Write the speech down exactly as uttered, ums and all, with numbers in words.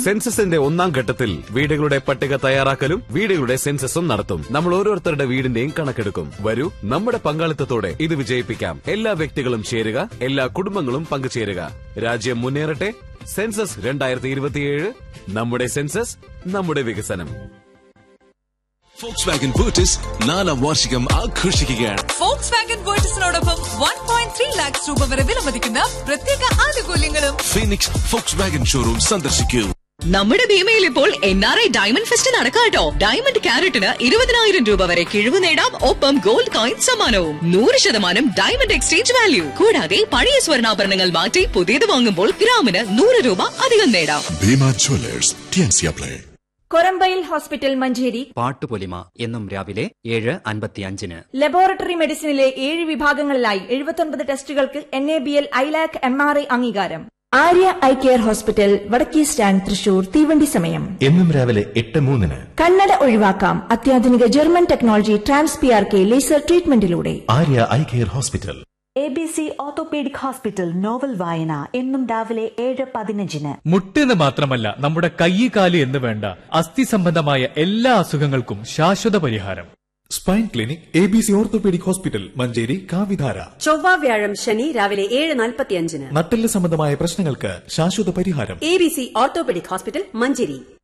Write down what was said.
സെൻസസിന്റെ ഒന്നാം ഘട്ടത്തിൽ വീടുകളുടെ പട്ടിക തയ്യാറാക്കലും വീടുകളുടെ സെൻസസും നടത്തും. നമ്മൾ ഓരോരുത്തരുടെ വീടിന്റെയും കണക്കെടുക്കും. വരൂ, നമ്മുടെ പങ്കാളിത്തത്തോടെ ഇത് വിജയിപ്പിക്കാം. എല്ലാ വ്യക്തികളും ചേരുക, എല്ലാ കുടുംബങ്ങളും പങ്കുചേരുക. രാജ്യം മുന്നേറട്ടെ. സെൻസസ് രണ്ടായിരത്തി ഇരുപത്തിയേഴ്. നമ്മുടെ സെൻസസ്, നമ്മുടെ വികസനം. Volkswagen Virtus നാലാം വാർഷികം ആഘോഷിക്കുകയാണ്. Volkswagen Virtusനോടൊപ്പം one point three lakhs രൂപ വരെ വിലമതിക്കുന്ന പ്രത്യേക ആനുകൂല്യങ്ങളും. ഫീനിക്സ് Volkswagen ഷോറൂം സന്ദർശിക്കൂ. നമ്മുടെ ഭീമയിൽ ഇപ്പോൾ N R I diamond fest നടക്കാട്ടോ. Diamond ക്യാരറ്റിന് ഇരുപതിനായിരം രൂപ വരെ കിഴിവ് നേടാം. ഒപ്പം ഗോൾഡ് കോയിൻ സമ്മാനവും. നൂറ് ശതമാനം ഡയമണ്ട് എക്സ്ചേഞ്ച് വാല്യൂ. കൂടാതെ പഴയ സ്വർണ്ണാഭരണങ്ങൾ മാറ്റി പുതിയത് വാങ്ങുമ്പോൾ ഗ്രാമിന് നൂറ് രൂപ അധികം നേടാം. Bhima Jewellers, T&C apply. Korambayil hospital Manjeri Pattupolima എന്നും രാവിലെ ഏഴ് അൻപത്തിയഞ്ചിന്. ലബോറട്ടറി മെഡിസിനിലെ ഏഴ് വിഭാഗങ്ങളിലായി എഴുപത്തൊൻപത് ടെസ്റ്റുകൾക്ക് N A B L ILAC M R I അംഗീകാരം. ആര്യ ഐ കെയർ ഹോസ്പിറ്റൽ, വടക്കേ സ്റ്റാൻഡ്, തൃശൂർ. തീവണ്ടി സമയം എന്നും രാവിലെ എട്ട് മൂന്നിന്. കണ്ണട ഒഴിവാക്കാം അത്യാധുനിക German technology trans P R K laser ട്രീറ്റ്മെന്റിലൂടെ. Arya eye care hospital. A B C orthopaedic hospital novel വായന എന്നും രാവിലെ ഏഴ് പതിനഞ്ചിന്. മുട്ടെന്ന് മാത്രമല്ല, നമ്മുടെ കൈ, കാല് എന്ന് വേണ്ട അസ്ഥി സംബന്ധമായ എല്ലാ അസുഖങ്ങൾക്കും ശാശ്വത പരിഹാരം. Spine clinic, A B C orthopaedic hospital, Manjeri, കാവിധാര. ചൊവ്വ, വ്യാഴം, ശനി രാവിലെ ഏഴ് നാൽപ്പത്തിയഞ്ചിന്. നട്ടെല്ല് സംബന്ധമായ പ്രശ്നങ്ങൾക്ക് ശാശ്വത പരിഹാരം. A B C orthopaedic hospital, Manjeri.